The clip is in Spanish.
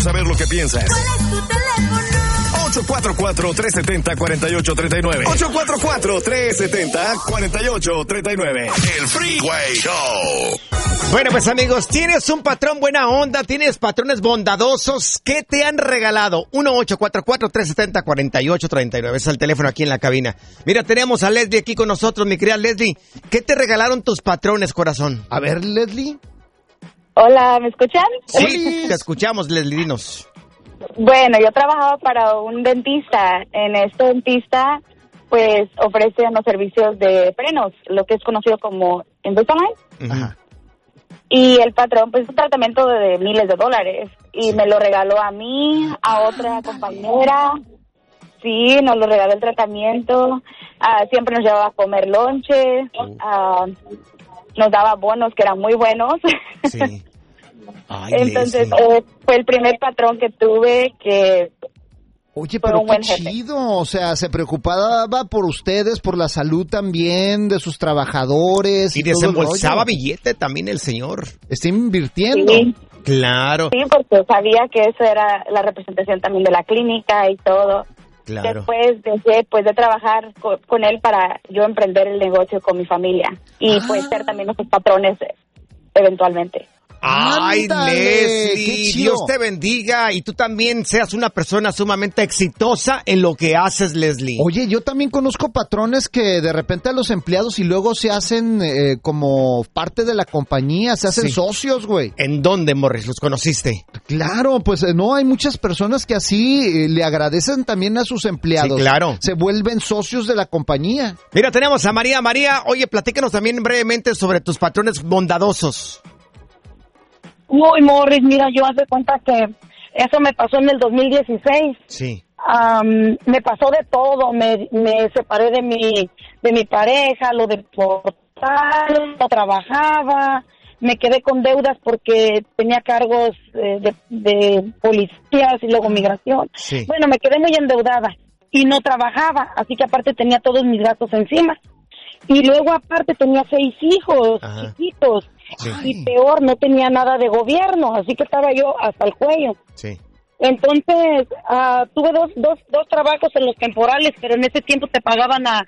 saber lo que piensas. ¿Cuál es tu teléfono? 844-370-4839. 844-370-4839. El Freeway Show. Bueno, pues amigos, ¿tienes un patrón buena onda? ¿Tienes patrones bondadosos? ¿Qué te han regalado? 1-844-370-4839. Es el teléfono aquí en la cabina. Mira, tenemos a Leslie aquí con nosotros, mi querida Leslie. ¿Qué te regalaron tus patrones, corazón? A ver, Leslie. Hola, ¿me escuchan? Sí, te escuchamos, Leslie, dinos. Bueno, yo trabajaba para un dentista. En este dentista, pues, ofrece unos servicios de frenos, lo que es conocido como Invisalign. Ajá. Y el patrón, pues, es un tratamiento de miles de dólares. Y me lo regaló a mí, a otra compañera. Sí, nos lo regaló el tratamiento. Siempre nos llevaba a comer lonche. Nos daba bonos que eran muy buenos. Sí. Ay, Entonces, Leslie. fue el primer patrón que tuve que... Oye, Fue pero un qué buen jefe. chido, o sea, se preocupaba por ustedes, por la salud también de sus trabajadores. Y todo el desembolsaba rollo. billete también el señor. Está invirtiendo. Sí, Claro, sí, porque sabía que eso era la representación también de la clínica y todo. claro. Después dejé pues de trabajar con él para yo emprender el negocio con mi familia y pues ser también nuestros patrones eventualmente. Ay, Ándale, Leslie, qué chido. Dios te bendiga y tú también seas una persona sumamente exitosa en lo que haces, Leslie. Oye, yo también conozco patrones que de repente a los empleados y luego se hacen como parte de la compañía, se hacen Sí. socios, güey. ¿En dónde, Morris, los conociste? Claro, pues no, hay muchas personas que así le agradecen también a sus empleados. Sí, claro. Se vuelven socios de la compañía. Mira, tenemos a María. María, oye, platícanos también brevemente sobre tus patrones bondadosos. Uy, Morris, mira, yo hace cuenta que eso me pasó en el 2016. Sí. Me pasó de todo, me separé de mi pareja, lo deportaron, no trabajaba, me quedé con deudas porque tenía cargos de policías y luego migración. Sí. Bueno, me quedé muy endeudada y no trabajaba, así que aparte tenía todos mis gastos encima. Y luego aparte tenía 6 hijos Ajá. chiquitos. Sí. Y peor, no tenía nada de gobierno, así que estaba yo hasta el cuello. Sí. Entonces, tuve dos trabajos en los temporales, pero en ese tiempo te pagaban a